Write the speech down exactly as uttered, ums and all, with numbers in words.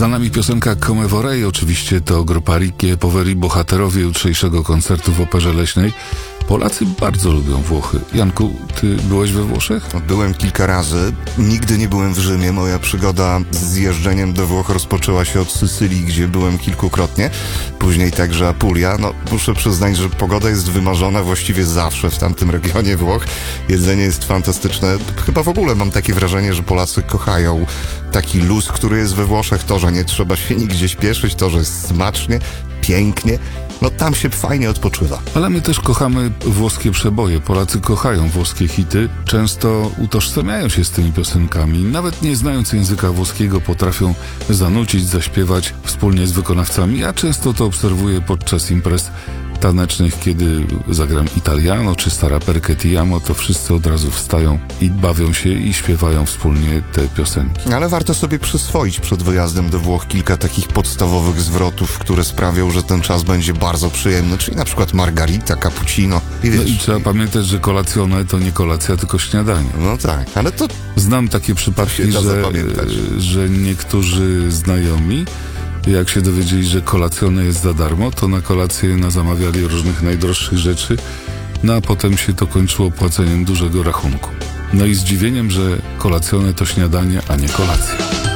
Za nami piosenka Come Vorrei, oczywiście to grupa Ricky e Poveri, bohaterowie jutrzejszego koncertu w Operze Leśnej. Polacy bardzo lubią Włochy. Janku, ty byłeś we Włoszech? Byłem kilka razy. Nigdy nie byłem w Rzymie. Moja przygoda z jeżdżeniem do Włoch rozpoczęła się od Sycylii, gdzie byłem kilkukrotnie. Później także Apulia. No, muszę przyznać, że pogoda jest wymarzona właściwie zawsze w tamtym regionie Włoch. Jedzenie jest fantastyczne. Chyba w ogóle mam takie wrażenie, że Polacy kochają taki luz, który jest we Włoszech. To, że nie trzeba się nigdzie śpieszyć, to, że jest smacznie, pięknie. No tam się fajnie odpoczywa. Ale my też kochamy włoskie przeboje. Polacy kochają włoskie hity. Często utożsamiają się z tymi piosenkami. Nawet nie znając języka włoskiego potrafią zanucić, zaśpiewać wspólnie z wykonawcami. Ja często to obserwuję podczas imprez tanecznych, kiedy zagram Italiano czy Stara Perché Ti Amo, to wszyscy od razu wstają i bawią się i śpiewają wspólnie te piosenki. Ale warto sobie przyswoić przed wyjazdem do Włoch kilka takich podstawowych zwrotów, które sprawią, że ten czas będzie bardzo przyjemny, czyli na przykład margarita, cappuccino. I wiesz, no i trzeba pamiętać, że kolacjone to nie kolacja, tylko śniadanie. No tak, ale to... Znam takie przypadki, że, że niektórzy znajomi, jak się dowiedzieli, że kolacjone jest za darmo, to na kolację nazamawiali różnych najdroższych rzeczy, no a potem się to kończyło płaceniem dużego rachunku. No i zdziwieniem, że kolacjone to śniadanie, a nie kolacja.